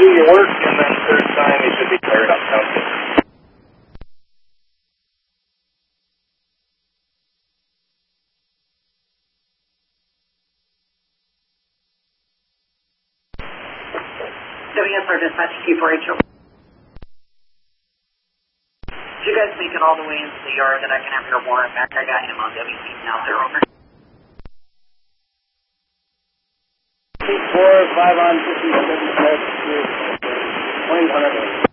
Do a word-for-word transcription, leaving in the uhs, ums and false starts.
do your work, and then third time you should be cleared up. Sounds good. W S R dispatch Q four H O. Did you guys make it all the way into the yard that I can have your warrant back? I got him on W C now. They're over. Four, five on fifty-seven, one hundred.